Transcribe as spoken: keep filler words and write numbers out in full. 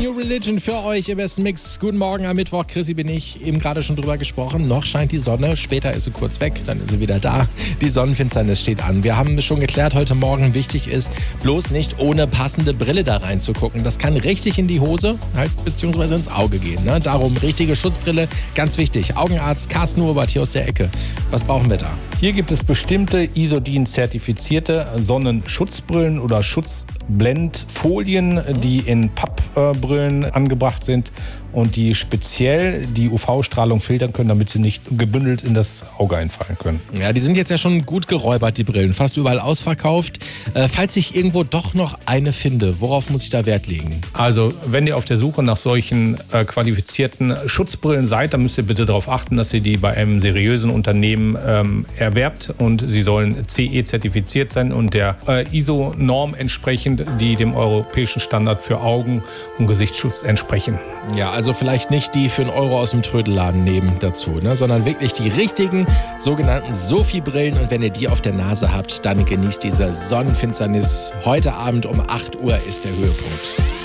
New Religion für euch im besten Mix. Guten Morgen am Mittwoch. Chrissy bin ich, eben gerade schon drüber gesprochen. Noch scheint die Sonne, später ist sie kurz weg, dann ist sie wieder da. Die Sonnenfinsternis steht an. Wir haben schon geklärt heute Morgen, wichtig ist, bloß nicht ohne passende Brille da reinzugucken. Das kann richtig in die Hose, halt beziehungsweise ins Auge gehen. Ne? Darum richtige Schutzbrille, ganz wichtig. Augenarzt Carsten Urban hier aus der Ecke. Was brauchen wir da? Hier gibt es bestimmte Isodin-zertifizierte Sonnenschutzbrillen oder Schutzblendfolien, die in Pappbrillen angebracht sind und die speziell die U V-Strahlung filtern können, damit sie nicht gebündelt in das Auge einfallen können. Ja, die sind jetzt ja schon gut geräubert, die Brillen. Fast überall ausverkauft. Äh, falls ich irgendwo doch noch eine finde, worauf muss ich da Wert legen? Also, wenn ihr auf der Suche nach solchen äh, qualifizierten Schutzbrillen seid, dann müsst ihr bitte darauf achten, dass ihr die bei einem seriösen Unternehmen ähm, erwerbt, und sie sollen C E-zertifiziert sein und der äh, I S O-Norm entsprechend, die dem europäischen Standard für Augen- und Gesichtsschutz entsprechen. Ja, also vielleicht nicht die für einen Euro aus dem Trödelladen nehmen dazu, ne, sondern wirklich die richtigen sogenannten Sophie-Brillen. Und wenn ihr die auf der Nase habt, dann genießt diese Sonnenfinsternis. Heute Abend um acht Uhr ist der Höhepunkt.